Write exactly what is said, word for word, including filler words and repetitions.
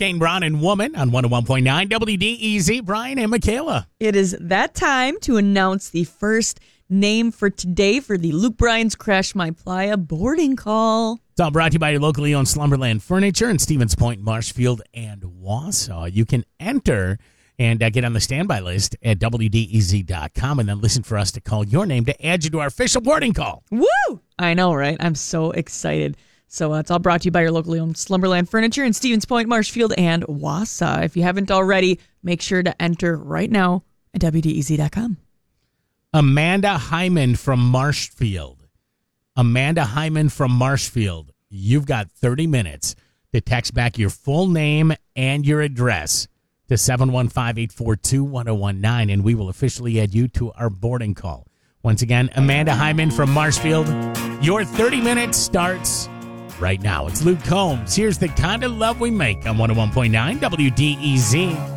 Kane Brown and Woman on one oh one point nine W D E Z. Brian and Michaela. It is that time to announce the first name for today for the Luke Bryan's Crash My Playa boarding call. It's all brought to you by your locally owned Slumberland Furniture in Stevens Point, Marshfield, and Wausau. You can enter and uh, get on the standby list at W D E Z dot com and then listen for us to call your name to add you to our official boarding call. Woo! I know, right? I'm so excited. So uh, it's all brought to you by your locally owned Slumberland Furniture in Stevens Point, Marshfield, and Wausau. If you haven't already, make sure to enter right now at W D E Z dot com. Amanda Hyman from Marshfield. Amanda Hyman from Marshfield. You've got thirty minutes to text back your full name and your address to seven one five, eight four two, one oh one nine, and we will officially add you to our boarding call. Once again, Amanda Hyman from Marshfield. Your thirty minutes starts right now. It's Luke Combs. Here's the kind of love we make on one oh one point nine W D E Z.